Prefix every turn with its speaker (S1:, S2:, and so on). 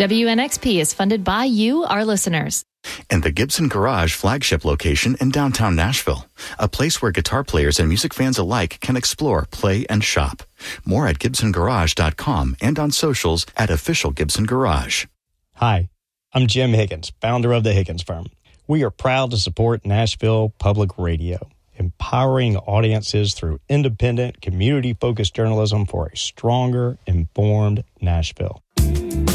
S1: WNXP is funded by you, our listeners.
S2: And the Gibson Garage flagship location in downtown Nashville, a place where guitar players and music fans alike can explore, play, and shop. More at GibsonGarage.com and on socials at Official Gibson Garage.
S3: Hi, I'm Jim Higgins, founder of the Higgins Firm. We are proud to support Nashville Public Radio, empowering audiences through independent, community-focused journalism for a stronger, informed Nashville.